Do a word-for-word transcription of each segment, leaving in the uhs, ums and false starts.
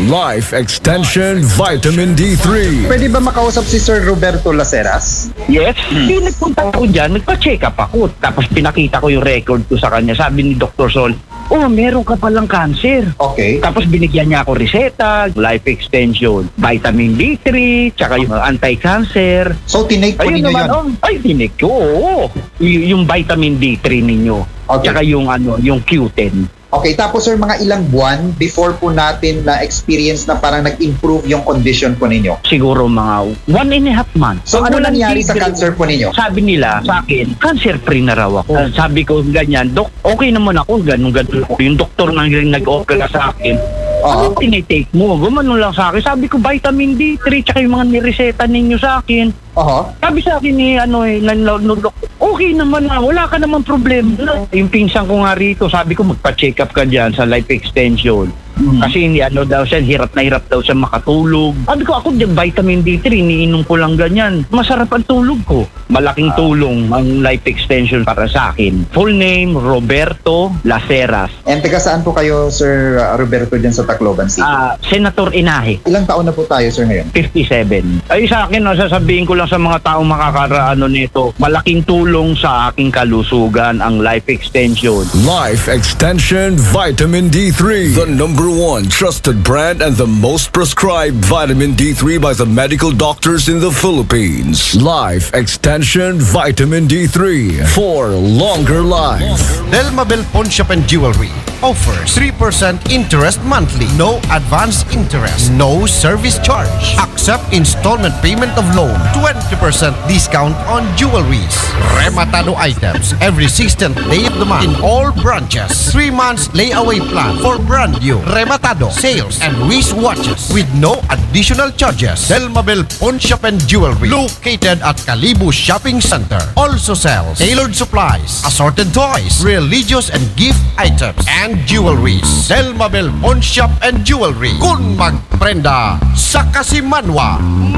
Life Extension Vitamin D three. Pwede ba makausap si Sir Roberto Laceras? Yes, hindi nagpunta ako dyan, nagpa-check up ako. Tapos pinakita ko yung record ko sa kanya. Sabi ni Doctor Sol, oh, meron ka palang cancer. Okay. Tapos binigyan niya ako reseta, life extension, vitamin D three, tsaka yung anti-cancer. So, tinake po Ayun ninyo naman, yun? oh, ay, tinik ko, oo. Y- yung vitamin D three ninyo. Okay. Tsaka yung, ano, yung Q ten. Okay, tapos sir, mga ilang buwan before po natin na-experience na parang nag-improve yung condition po ninyo? Siguro mga one and a half months. So, ano Walang nangyari sa tigil. cancer po ninyo? Sabi nila sa akin, cancer-free na raw ako. Uh, sabi ko, ganyan, Dok, okay naman ako, ganun, ganun. Yung doktor na nag-opera sa akin, Oo. ano tinitake mo? Gumanon lang sa akin. Sabi ko, vitamin D three, tsaka yung mga nireseta ninyo sa akin. Oho. Sabi sa akin ni, ano eh, nan- nan- nan- okay naman na, wala ka naman problema. Yung pinsan ko nga rito, sabi ko, magpa-check up ka dyan sa life extension. Mm. Kasi hindi ano daw siya, hirap na hirap daw siya makatulog. Sabi ko, ako din vitamin D three, iniinom ko lang ganyan. Masarap ang tulog ko. Malaking Ah. tulong ang life extension para sa akin. Full name, Roberto Laceras. And taga saan po kayo, Sir uh, Roberto, dyan sa Tacloban City? Ah, Senator Inahe. Ilang taon na po tayo, sir, ngayon? fifty-seven. Ay sa akin, no, sasabihin ko lang sa mga taong makakaraano nito, malaking tulong sa aking kalusugan ang life extension. Life Extension Vitamin D three. The number one trusted brand and the most prescribed vitamin D three by the medical doctors in the Philippines. Life Extension Vitamin D three. For longer life. Delmabel Pawn Shop and Jewelry offers three percent interest monthly, no advance interest, no service charge. Accept installment payment of loan, twenty percent discount on jewelries. Rematado items every sixteenth day of the month in all branches. three months layaway plan for brand new Rematado sales and wristwatches with no additional charges. Delmabel Pawn Shop and Jewelry located at Kalibu Shopping Center. Also sells tailored supplies, assorted toys, religious and gift items, and jewelries. Delmabel Pawn Shop and Jewelry. Kung magprenda sa Kasimanwa,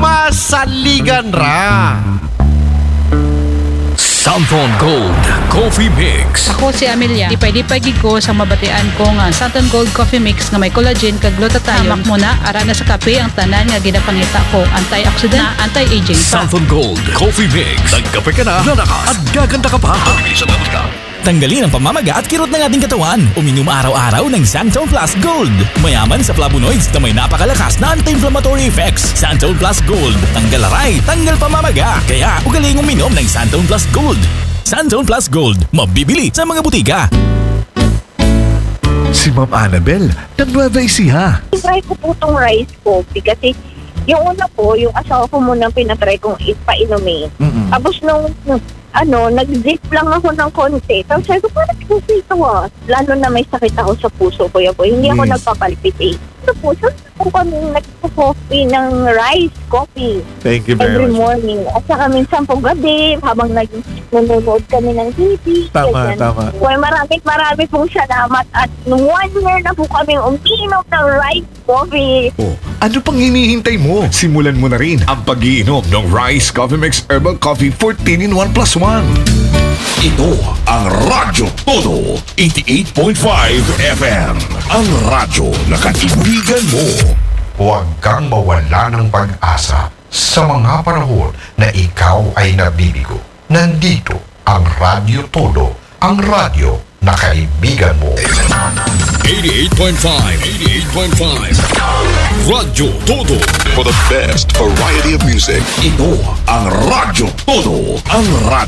masaligan ra. Santon Gold Coffee Mix. Ako si Amelia. Ipay-lipay gid ko sa mabatian ko nga Santon Gold Coffee Mix nga may collagen kag glutathione. Hamak mo na ara na sa kape ang tanan nga ginapangita ko. Antioxidant na anti-aging pa. Santon Gold Coffee Mix. Nagkape ka na, lalakas at gaganda ka pa. Sa ka. Tanggalin ang pamamaga at kirot ng ating katawan. Uminom araw-araw ng Santon Plus Gold. Mayaman sa flavonoids na may napakalakas na anti-inflammatory effects. Santon Plus Gold. Tanggal aray, tanggal pamamaga. Kaya ugaling uminom ng Santon Plus Gold. Santon Plus Gold. Mabibili sa mga butika. Si Ma'am Annabel, nag-Nueva Ecija. Try ko po itong rice coffee kasi yung una po, yung asawa ko munang pinatry kong ipainumin. Mm-mm. Tapos nung, nung ano, nag-zip lang ako ng konti. Tapos sabi ko, parang kasi ito ah. Lalo na may sakit ako sa puso ko. Po. Hindi ako Yes. nagpapalpitate. Ito po, saan po kami nagpo-coffee ng rice coffee Thank you every very much. morning. At saka minsan po gabi, habang nag nanonood kami ng T V. Tama, ganyan. tama. Well, maraming maraming pong salamat. At nung one year na po kami uminom ng rice coffee. Oh, ano pang hinihintay mo? Simulan mo na rin ang pag-iinom ng Rice Coffee Mix Herbal Coffee fourteen in one plus one. Ito ang Radyo Todo eighty-eight point five F M. Ang radyo na kaibigan mo. Huwag kang mawala ng pag-asa sa mga panahon na ikaw ay nabibigo. Nandito ang Radyo Todo, ang radyo na kaibigan mo. eighty-eight point five. eighty-eight point five. Radyo Todo. For the best variety of music. Ito ang Radyo Todo. Ang radyo